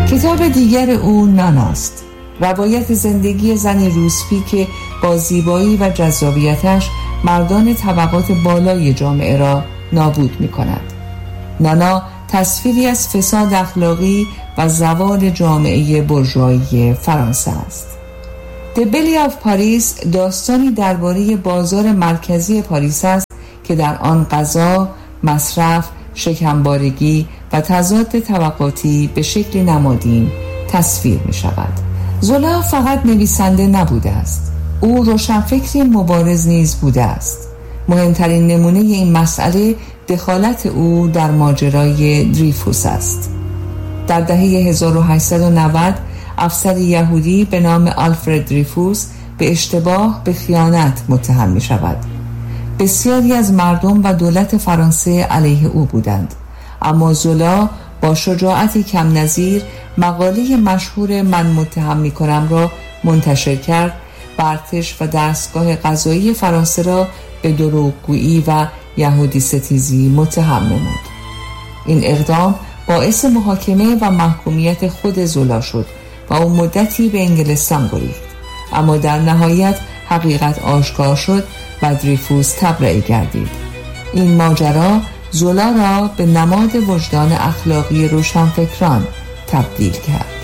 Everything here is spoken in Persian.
کتاب دیگر او ناناست، روایت زندگی زنی روسپی که با زیبایی و جذابیتش مردان طبقات بالای جامعه را نابود می کند. نانا تصویری از فساد اخلاقی و زوال جامعه بورژوایی فرانسه است. The Belly of Paris داستانی درباره بازار مرکزی پاریس است که در آن غذا، مصرف، شکمبارگی و تضاد طبقاتی به شکل نمادین تصویر می شود. زولا فقط نویسنده نبوده است، او روشنفکری مبارز نیز بوده است. مهمترین نمونه این مسئله دخالت او در ماجرای دریفوس است. در دهه 1890 افسر یهودی به نام آلفرد دریفوس به اشتباه به خیانت متهم می شود. بسیاری از مردم و دولت فرانسه علیه او بودند، اما زولا با شجاعتی کم نظیر مقاله مشهور من متهم می کنم را منتشر کرد و ارتش و دستگاه قضایی فرانسه را به دروغگویی و یهودی ستیزی متهم نمود. این اقدام باعث محاکمه و محکومیت خود زولا شد و او مدتی به انگلستان گریخت، اما در نهایت حقیقت آشکار شد و دریفوس تبرئه گردید. این ماجرا زولا را به نماد وجدان اخلاقی روشنفکران تبدیل کرد.